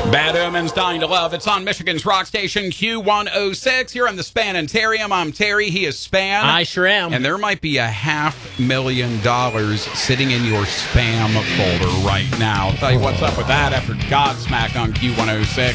Bad Omens, Dying to Love. It's on Michigan's rock station Q106. You're on the Spanetarium. I'm Terry. He is Span. I sure am. And there might be $500,000 sitting in your spam folder right now. I'll tell you what's up with that after Godsmack on Q106.